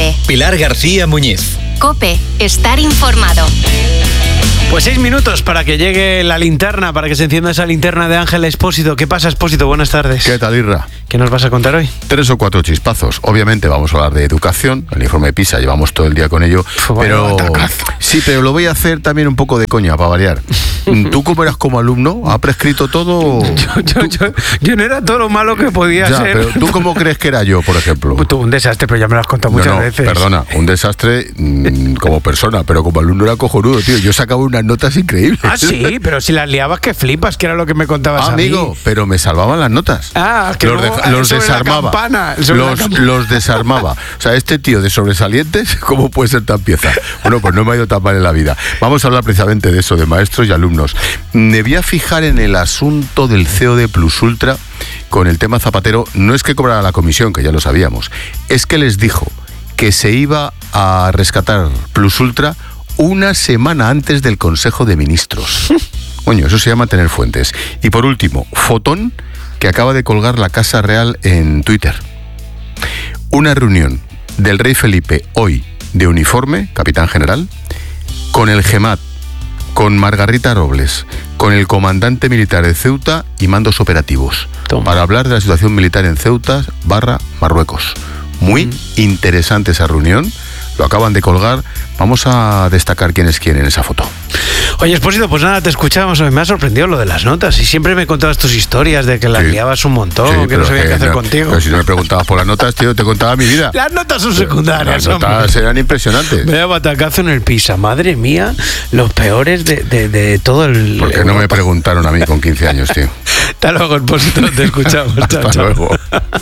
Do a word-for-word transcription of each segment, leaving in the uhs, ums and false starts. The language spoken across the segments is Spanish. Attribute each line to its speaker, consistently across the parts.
Speaker 1: tarde.
Speaker 2: Pilar García Muñiz.
Speaker 1: COPE, estar informado.
Speaker 3: Pues seis minutos para que llegue la linterna, para que se encienda esa linterna de Ángel Expósito. ¿Qué pasa, Expósito? Buenas tardes.
Speaker 4: ¿Qué tal, Irra?
Speaker 3: ¿Qué nos vas a contar hoy?
Speaker 4: Tres o cuatro chispazos. Obviamente vamos a hablar de educación. El informe de PISA, llevamos todo el día con ello.
Speaker 3: Uf,
Speaker 4: pero
Speaker 3: batacazo.
Speaker 4: sí, pero lo voy a hacer también un poco de coña, para variar. ¿Tú cómo eras como alumno? ¿Ha prescrito todo?
Speaker 3: Yo, yo, yo, yo no era todo lo malo que podía
Speaker 4: Ya,
Speaker 3: ser.
Speaker 4: pero ¿tú cómo crees que era yo, por ejemplo?
Speaker 3: Tú, un desastre, pero ya me lo has contado
Speaker 4: No,
Speaker 3: muchas
Speaker 4: no,
Speaker 3: veces.
Speaker 4: perdona, un desastre mmm, como persona, pero como alumno era cojonudo, tío. Yo sacaba unas notas increíbles.
Speaker 3: Ah, sí, pero si las liabas que flipas, que era lo que me contabas
Speaker 4: Ah,
Speaker 3: a mí.
Speaker 4: amigo, pero me salvaban las notas.
Speaker 3: Ah, que
Speaker 4: los,
Speaker 3: luego,
Speaker 4: de- los
Speaker 3: sobre la
Speaker 4: desarmaba.
Speaker 3: campana, sobre la
Speaker 4: los,
Speaker 3: campana.
Speaker 4: los desarmaba. O sea, este tío de sobresalientes, ¿cómo puede ser tan pieza? Bueno, pues no me ha ido tan mal en la vida. Vamos a hablar precisamente de eso, de maestros y alumnos. Me voy a fijar en el asunto del C E O de Plus Ultra con el tema Zapatero. No es que cobrara la comisión, que ya lo sabíamos, es que les dijo que se iba a rescatar Plus Ultra una semana antes del Consejo de Ministros. Coño, eso se llama tener fuentes. Y por último, fotón que acaba de colgar la Casa Real en Twitter. Una reunión del rey Felipe hoy de uniforme, capitán general, con el GEMAT, con Margarita Robles, con el comandante militar de Ceuta y mandos operativos,
Speaker 3: Toma.
Speaker 4: para hablar de la situación militar en Ceuta barra Marruecos. Muy mm. interesante esa reunión. Lo acaban de colgar. Vamos a destacar quién es quién en esa foto.
Speaker 3: Oye, Expósito, pues nada, te escuchábamos. Me ha sorprendido lo de las notas. Y siempre me contabas tus historias de que las
Speaker 4: Sí.
Speaker 3: liabas un montón,
Speaker 4: Sí,
Speaker 3: que no
Speaker 4: pero
Speaker 3: sabía
Speaker 4: que
Speaker 3: qué hacer
Speaker 4: no-
Speaker 3: contigo.
Speaker 4: Pero si no me preguntabas por las notas, tío, te contaba mi vida.
Speaker 3: Las notas son secundarias,
Speaker 4: Las notas
Speaker 3: hombre.
Speaker 4: eran impresionantes.
Speaker 3: Me da batacazo en el PISA. Madre mía, los peores de, de, de todo el...
Speaker 4: Porque no me preguntaron a mí con quince años, tío.
Speaker 3: Hasta luego, Expósito, te escuchamos. Chao,
Speaker 4: Hasta
Speaker 3: chao.
Speaker 4: luego.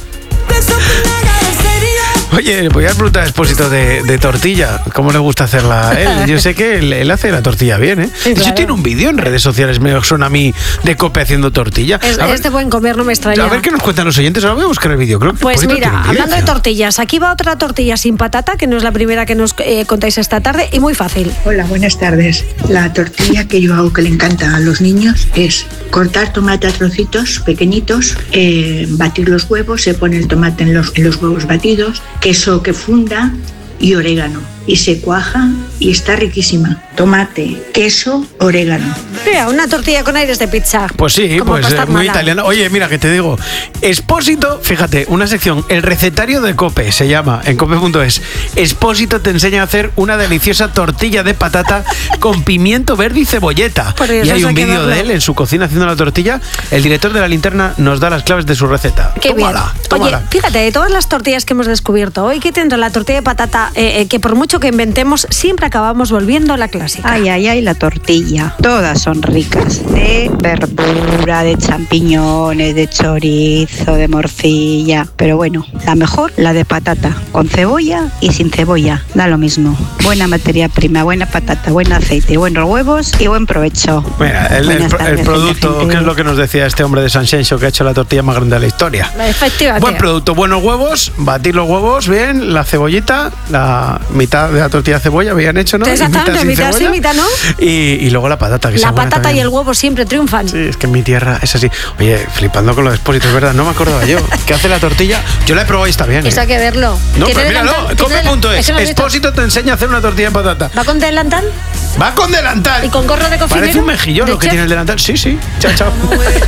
Speaker 3: Oye, voy a preguntar a Expósito de, de tortilla. ¿Cómo le gusta hacerla a él? Yo sé que él, él hace la tortilla bien, ¿eh?
Speaker 5: Sí,
Speaker 3: De hecho,
Speaker 5: claro.
Speaker 3: tiene un vídeo en redes sociales, me suena a mí, de COPE haciendo tortilla.
Speaker 5: Es,
Speaker 3: A ver,
Speaker 5: es de buen comer, no me extraña.
Speaker 3: a ver qué nos cuentan los oyentes. Ahora voy a buscar el vídeo. Creo que
Speaker 5: Pues
Speaker 3: Expósito
Speaker 5: mira,
Speaker 3: tiene un
Speaker 5: hablando de
Speaker 3: vídeo.
Speaker 5: tortillas, aquí va otra tortilla sin patata, que no es la primera que nos eh, contáis esta tarde, y muy fácil.
Speaker 6: Hola, buenas tardes. La tortilla que yo hago que le encanta a los niños es cortar tomate a trocitos pequeñitos, eh, batir los huevos, se pone el tomate en los, en los huevos batidos, queso que funda y orégano. Y se cuaja y está riquísima. Tomate, queso, orégano.
Speaker 5: Mira, una tortilla con aires de pizza.
Speaker 3: Pues sí,
Speaker 5: Como
Speaker 3: pues
Speaker 5: para
Speaker 3: eh,
Speaker 5: estar
Speaker 3: muy
Speaker 5: mala.
Speaker 3: italiano. Oye, mira, que te digo, Expósito, fíjate, una sección, el recetario de COPE, se llama, en cope punto es. Expósito te enseña a hacer una deliciosa tortilla de patata con pimiento verde y cebolleta.
Speaker 5: Por Dios,
Speaker 3: Y hay
Speaker 5: eso
Speaker 3: un
Speaker 5: hay que
Speaker 3: vídeo de
Speaker 5: verlo.
Speaker 3: él en su cocina haciendo la tortilla. El director de La Linterna nos da las claves de su receta.
Speaker 5: Qué bien.
Speaker 3: Tómala,
Speaker 5: Oye,
Speaker 3: tómala.
Speaker 5: fíjate, de todas las tortillas que hemos descubierto hoy, que tendrá la tortilla de patata, eh, eh, que por mucho que inventemos, siempre acabamos volviendo a la clásica.
Speaker 7: Ay, ay, ay, la tortilla. Todas son ricas. De verdura, de champiñones, de chorizo, de morcilla. Pero bueno, la mejor, la de patata. Con cebolla y sin cebolla. Da lo mismo. Buena materia prima, buena patata, buen aceite, buenos huevos y buen provecho.
Speaker 3: Mira, el, el,
Speaker 7: Buenas
Speaker 3: pro- el
Speaker 7: tardes,
Speaker 3: producto,
Speaker 7: gente.
Speaker 3: que es lo que nos decía este hombre de San Xenxo, que ha hecho la tortilla más grande de la historia.
Speaker 5: Efectivamente.
Speaker 3: Buen producto, buenos huevos, batir los huevos bien, la cebollita, la mitad de la tortilla de cebolla habían hecho, ¿no? Y
Speaker 5: Exactamente,
Speaker 3: sin
Speaker 5: mitad sí,
Speaker 3: cebolla.
Speaker 5: mitad no.
Speaker 3: Y, y luego la patata, que sea
Speaker 5: La
Speaker 3: buena
Speaker 5: patata y
Speaker 3: también.
Speaker 5: el huevo siempre triunfan.
Speaker 3: Sí, es que en mi tierra es así. Oye, flipando con los Expósitos, es verdad, no me acordaba yo. ¿Qué hace la tortilla? Yo la he probado y está bien. ¿eh?
Speaker 5: Eso hay que verlo.
Speaker 3: No,
Speaker 5: ¿Tiene
Speaker 3: pero míralo,
Speaker 5: delantal? ¿Tiene
Speaker 3: cope punto
Speaker 5: delantal?
Speaker 3: es.
Speaker 5: Eso no lo he visto.
Speaker 3: Expósito te enseña a hacer una tortilla de patata.
Speaker 5: ¿Va con delantal?
Speaker 3: Va con delantal.
Speaker 5: ¿Y con gorro de cocinero?
Speaker 3: Parece un mejillón
Speaker 5: ¿De
Speaker 3: lo que
Speaker 5: chef?
Speaker 3: tiene el delantal. Sí, sí. Chao, chao.